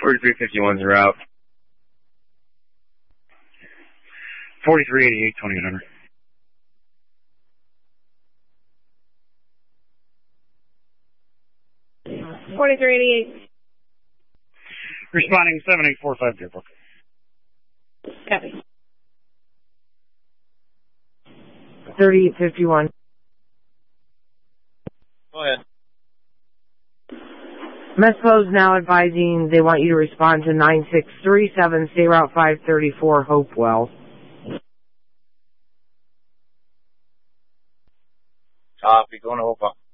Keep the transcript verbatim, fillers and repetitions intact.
forty-three fifty-one's a route. forty-three eighty-eight, twenty-eight hundred. forty-three eighty-eight. Responding seven eight four five Deerbrook. Copy. thirty-eight fifty-one. Go ahead. Mespo's now advising they want you to respond to nine six three seven, State Route five thirty-four, Hopewell. Copy, going to Hopewell.